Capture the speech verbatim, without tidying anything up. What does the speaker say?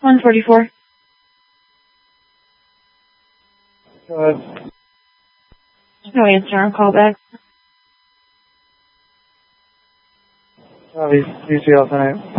one forty-four. Go ahead. No answer on callback. Copy. D C L tonight.